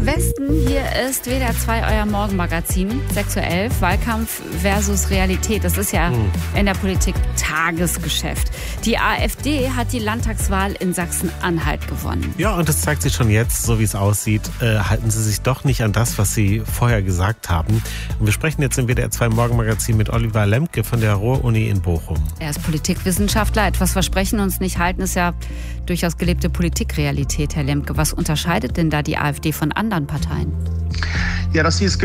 Westen, hier ist WDR 2, euer Morgenmagazin, 6:11 Uhr, Wahlkampf versus Realität. Das ist ja in der Politik Tagesgeschäft. Die AfD hat die Landtagswahl in Sachsen-Anhalt gewonnen. Ja, und das zeigt sich schon jetzt, so wie es aussieht, halten sie sich doch nicht an das, was sie vorher gesagt haben. Und wir sprechen jetzt im WDR 2 Morgenmagazin mit Oliver Lemke von der Ruhr-Uni in Bochum. Er ist Politikwissenschaftler. Etwas versprechen, uns nicht halten, ist ja durchaus gelebte Politikrealität, Herr Lemke. Was unterscheidet denn da die AfD von anderen Parteien? Ja, dass sie es